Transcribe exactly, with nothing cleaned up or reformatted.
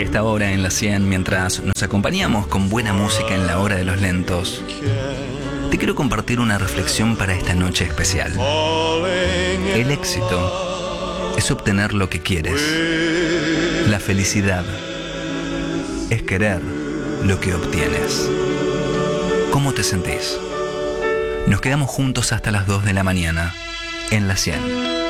esta hora en la cien, mientras nos acompañamos con buena música en la hora de los lentos, te quiero compartir una reflexión para esta noche especial. El éxito es obtener lo que quieres. La felicidad es querer lo que obtienes. ¿Cómo te sentís? Nos quedamos juntos hasta las dos de la mañana en la cien.